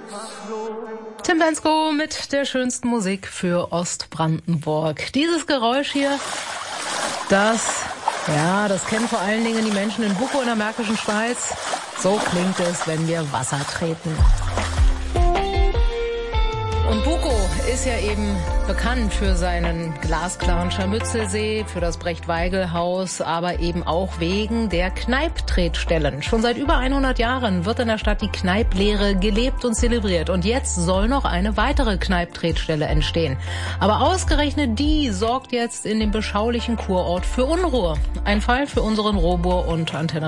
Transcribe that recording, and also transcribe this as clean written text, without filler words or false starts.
Tim Bendzko mit der schönsten Musik für Ostbrandenburg. Dieses Geräusch hier, das kennen vor allen Dingen die Menschen in Bukow in der Märkischen Schweiz. So klingt es, wenn wir Wasser treten. Und Bukow ist ja eben bekannt für seinen glasklaren Scharmützelsee, für das Brecht-Weigel-Haus, aber eben auch wegen der Kneipptretstellen. Schon seit über 100 Jahren wird in der Stadt die Kneipp-Lehre gelebt und zelebriert. Und jetzt soll noch eine weitere Kneipptretstelle entstehen. Aber ausgerechnet die sorgt jetzt in dem beschaulichen Kurort für Unruhe. Ein Fall für unseren Robur und Antenne